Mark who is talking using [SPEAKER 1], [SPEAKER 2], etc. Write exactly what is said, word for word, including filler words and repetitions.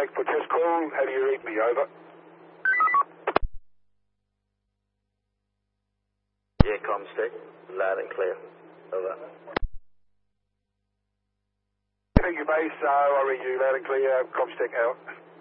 [SPEAKER 1] Comtech for test call. How do you read me? Over.
[SPEAKER 2] Yeah, Comtech. Loud and clear. Over.
[SPEAKER 1] Thank you, base. Uh, I read you loud and clear. Comtech out.